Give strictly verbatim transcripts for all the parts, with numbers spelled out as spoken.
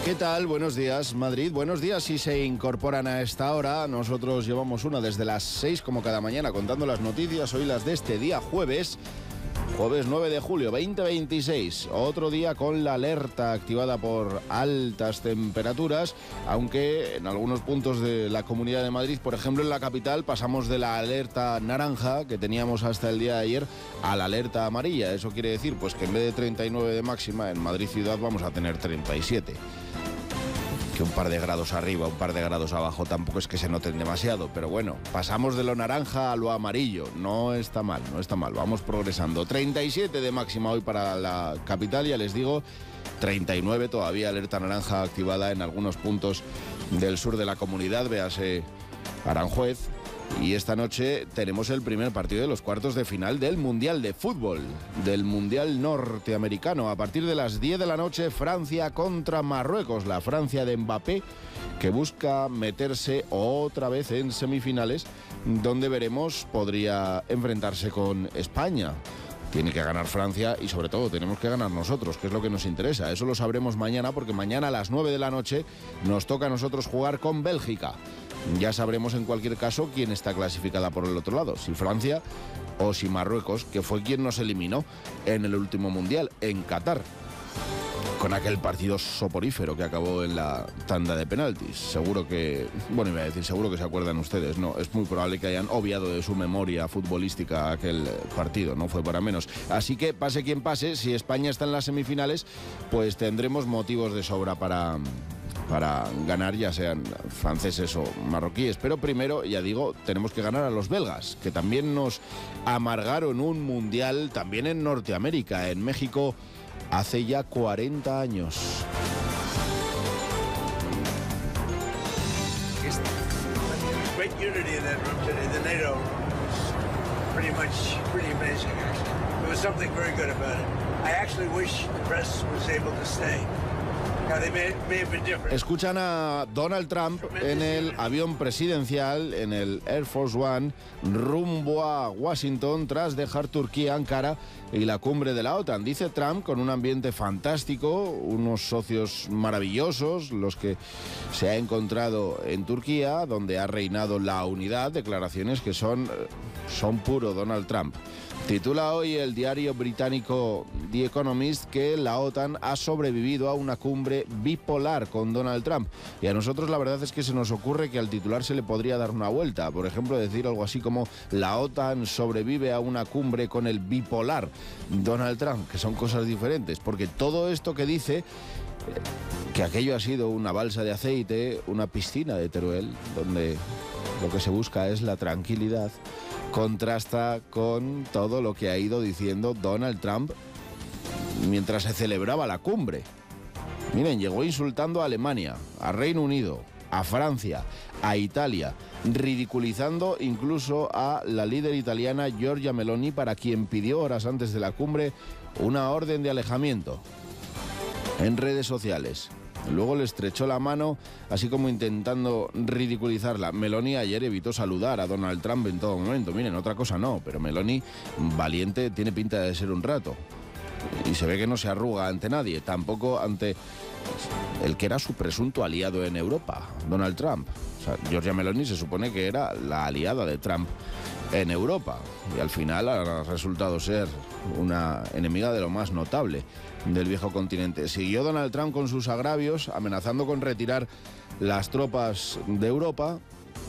¿Qué tal? Buenos días, Madrid. Buenos días si se incorporan a esta hora. Nosotros llevamos una desde las seis, como cada mañana, contando las noticias. Hoy las de este día jueves, jueves nueve de julio, veinte veintiséis. Otro día con la alerta activada por altas temperaturas, aunque en algunos puntos de la Comunidad de Madrid, por ejemplo en la capital, pasamos de la alerta naranja que teníamos hasta el día de ayer a la alerta amarilla. Eso quiere decir pues que en vez de treinta y nueve de máxima, en Madrid ciudad vamos a tener treinta y siete. Que un par de grados arriba, un par de grados abajo, tampoco es que se noten demasiado, pero bueno, pasamos de lo naranja a lo amarillo, no está mal, no está mal, vamos progresando. treinta y siete de máxima hoy para la capital, ya les digo, treinta y nueve todavía alerta naranja activada en algunos puntos del sur de la comunidad, véase Aranjuez. Y esta noche tenemos el primer partido de los cuartos de final del Mundial de Fútbol, del Mundial Norteamericano. A partir de las diez de la noche, Francia contra Marruecos, la Francia de Mbappé, que busca meterse otra vez en semifinales, donde veremos podría enfrentarse con España. Tiene que ganar Francia y sobre todo tenemos que ganar nosotros, que es lo que nos interesa. Eso lo sabremos mañana, porque mañana a las nueve de la noche nos toca a nosotros jugar con Bélgica. Ya sabremos en cualquier caso quién está clasificada por el otro lado, si Francia o si Marruecos, que fue quien nos eliminó en el último Mundial, en Qatar, con aquel partido soporífero que acabó en la tanda de penaltis. Seguro que, bueno, iba a decir, seguro que se acuerdan ustedes, no, es muy probable que hayan obviado de su memoria futbolística aquel partido, no fue para menos. Así que pase quien pase, si España está en las semifinales, pues tendremos motivos de sobra para... para ganar, ya sean franceses o marroquíes. Pero primero, ya digo, tenemos que ganar a los belgas, que también nos amargaron un mundial, también en Norteamérica, en México, hace ya cuarenta años. Great unity in that room today. The NATO was pretty much pretty amazing, actually. There was something very good about it. I actually wish the press was able to stay. Escuchan a Donald Trump en el avión presidencial, en el Air Force One, rumbo a Washington tras dejar Turquía, Ankara y la cumbre de la OTAN. Dice Trump, con un ambiente fantástico, unos socios maravillosos, los que se ha encontrado en Turquía, donde ha reinado la unidad, declaraciones que son, son puro Donald Trump. Titula hoy el diario británico The Economist que la OTAN ha sobrevivido a una cumbre bipolar con Donald Trump. Y a nosotros la verdad es que se nos ocurre que al titular se le podría dar una vuelta. Por ejemplo, decir algo así como: la OTAN sobrevive a una cumbre con el bipolar Donald Trump, que son cosas diferentes. Porque todo esto que dice, que aquello ha sido una balsa de aceite, una piscina de Teruel, donde lo que se busca es la tranquilidad, contrasta con todo lo que ha ido diciendo Donald Trump mientras se celebraba la cumbre. Miren, llegó insultando a Alemania, a Reino Unido, a Francia, a Italia, ridiculizando incluso a la líder italiana Giorgia Meloni, para quien pidió horas antes de la cumbre una orden de alejamiento en redes sociales. Luego le estrechó la mano, así como intentando ridiculizarla. Meloni ayer evitó saludar a Donald Trump en todo momento. Miren, otra cosa no, pero Meloni, valiente, tiene pinta de ser un rato. Y se ve que no se arruga ante nadie, tampoco ante el que era su presunto aliado en Europa, Donald Trump. O sea, Giorgia Meloni se supone que era la aliada de Trump en Europa, y al final ha resultado ser una enemiga de lo más notable del viejo continente. Siguió Donald Trump con sus agravios, amenazando con retirar las tropas de Europa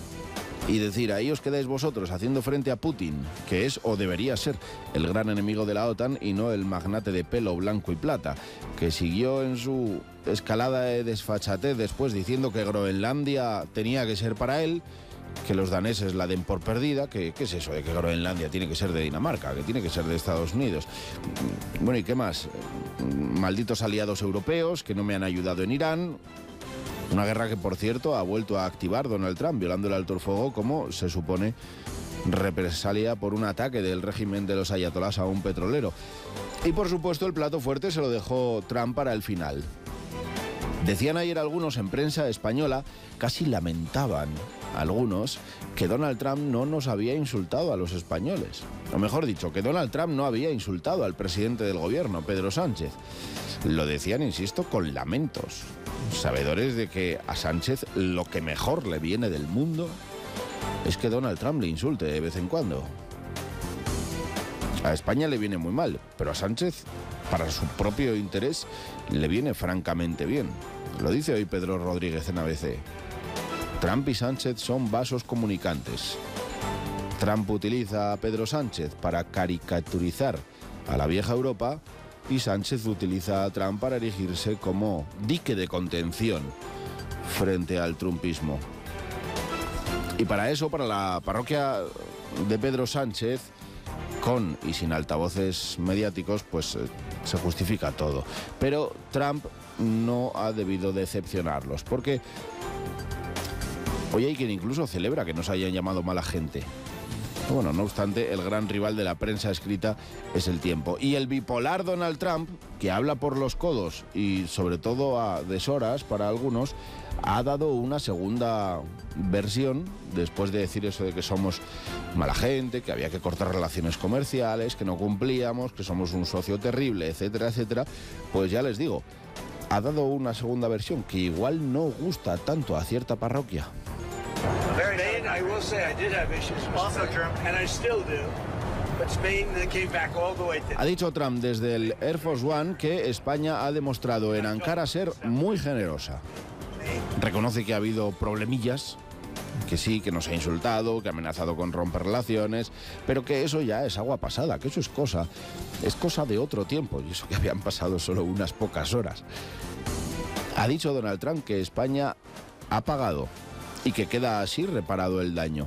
y decir: ahí os quedáis vosotros haciendo frente a Putin, que es o debería ser el gran enemigo de la OTAN y no el magnate de pelo blanco y plata, que siguió en su escalada de desfachatez después diciendo que Groenlandia tenía que ser para él, que los daneses la den por perdida, que ¿qué es eso de que Groenlandia tiene que ser de Dinamarca, que tiene que ser de Estados Unidos? Bueno, ¿y qué más? Malditos aliados europeos que no me han ayudado en Irán. Una guerra que, por cierto, ha vuelto a activar Donald Trump, violando el alto el fuego, como se supone, represalia por un ataque del régimen de los ayatolás a un petrolero. Y, por supuesto, el plato fuerte se lo dejó Trump para el final. Decían ayer algunos en prensa española, casi lamentaban algunos, que Donald Trump no nos había insultado a los españoles. O mejor dicho, que Donald Trump no había insultado al presidente del gobierno, Pedro Sánchez. Lo decían, insisto, con lamentos. sabedores de que a Sánchez lo que mejor le viene del mundo es que Donald Trump le insulte de vez en cuando. A España le viene muy mal, pero a Sánchez, para su propio interés, le viene francamente bien. Lo dice hoy Pedro Rodríguez en A B C. Trump y Sánchez son vasos comunicantes. Trump utiliza a Pedro Sánchez para caricaturizar a la vieja Europa y Sánchez utiliza a Trump para erigirse como dique de contención frente al trumpismo. Y para eso, para la parroquia de Pedro Sánchez, con y sin altavoces mediáticos, pues eh, se justifica todo. Pero Trump no ha debido decepcionarlos, porque hoy hay quien incluso celebra que nos hayan llamado mala gente. Bueno, no obstante, el gran rival de la prensa escrita es El Tiempo. Y el bipolar Donald Trump, que habla por los codos y sobre todo a deshoras para algunos, ha dado una segunda versión después de decir eso de que somos mala gente, que había que cortar relaciones comerciales, que no cumplíamos, que somos un socio terrible, etcétera, etcétera. Pues ya les digo, ha dado una segunda versión que igual no gusta tanto a cierta parroquia. Spain, I will say I did have issues with Spain, and I still do. But Spain came back all the way to... Ha dicho Trump desde el Air Force One que España ha demostrado en Ankara ser muy generosa. Reconoce que ha habido problemillas, que sí, que nos ha insultado, que ha amenazado con romper relaciones, pero que eso ya es agua pasada, que eso es cosa, es cosa de otro tiempo, y eso que habían pasado solo unas pocas horas. Ha dicho Donald Trump que España ha pagado y que queda así reparado el daño.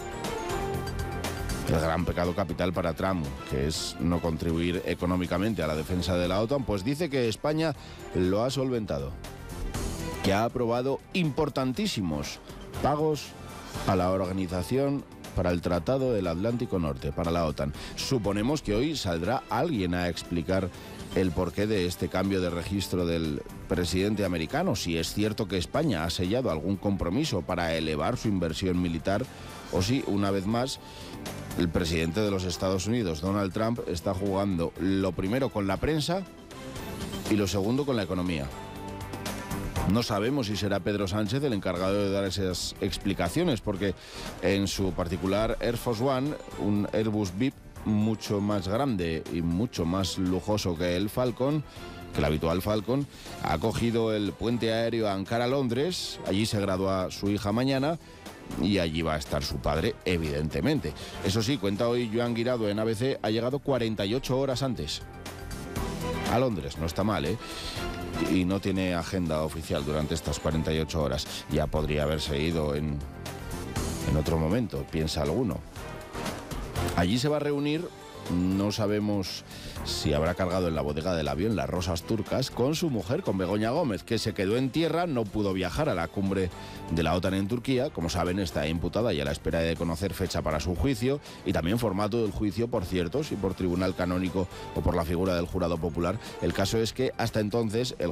El gran pecado capital para Trump, que es no contribuir económicamente a la defensa de la OTAN, pues dice que España lo ha solventado, que ha aprobado importantísimos pagos a la Organización para el Tratado del Atlántico Norte, para la OTAN. Suponemos que hoy saldrá alguien a explicar el porqué de este cambio de registro del presidente americano, si es cierto que España ha sellado algún compromiso para elevar su inversión militar, o si, una vez más, el presidente de los Estados Unidos, Donald Trump, está jugando lo primero con la prensa y lo segundo con la economía. No sabemos si será Pedro Sánchez el encargado de dar esas explicaciones, porque en su particular Air Force One, un Airbus V I P mucho más grande y mucho más lujoso que el Falcon, que el habitual Falcon, ha cogido el puente aéreo Ankara-Londres. Allí se gradúa su hija mañana y allí va a estar su padre, evidentemente. Eso sí, cuenta hoy Joan Guirado en A B C, ha llegado cuarenta y ocho horas antes a Londres. No está mal, ¿eh? Y no tiene agenda oficial durante estas cuarenta y ocho horas. Ya podría haberse ido en, en otro momento, piensa alguno. Allí se va a reunir, no sabemos si habrá cargado en la bodega del avión las rosas turcas, con su mujer, con Begoña Gómez, que se quedó en tierra, no pudo viajar a la cumbre de la OTAN en Turquía. Como saben, está imputada y a la espera de conocer fecha para su juicio y también formato del juicio, por cierto, si por tribunal canónico o por la figura del jurado popular. El caso es que hasta entonces el